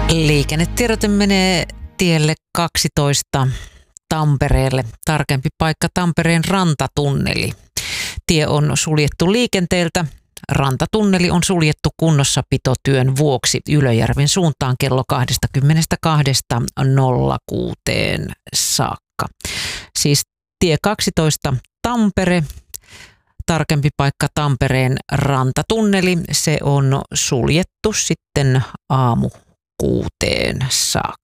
Liikennetiedote menee tielle 12 Tampereelle. Tarkempi paikka Tampereen rantatunneli. Tie on suljettu liikenteeltä. Rantatunneli on suljettu kunnossapitotyön vuoksi Ylöjärven suuntaan kello 22.06 saakka. Siis tie 12 Tampere. Tarkempi paikka Tampereen rantatunneli. Se on suljettu sitten aamu 6 saakka.